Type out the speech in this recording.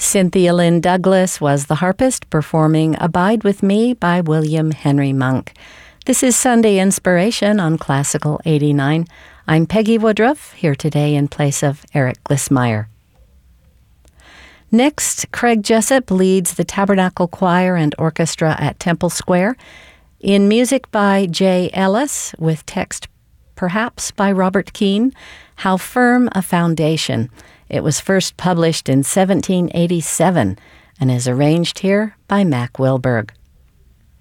Cynthia Lynn Douglas was the harpist performing Abide With Me by William Henry Monk. This is Sunday Inspiration on Classical 89. I'm Peggy Woodruff, here today in place of Eric Glissmeyer. Next, Craig Jessup leads the Tabernacle Choir and Orchestra at Temple Square in music by Jay Ellis, with text perhaps by Robert Keane, How Firm a Foundation. It was first published in 1787 and is arranged here by Mac Wilberg.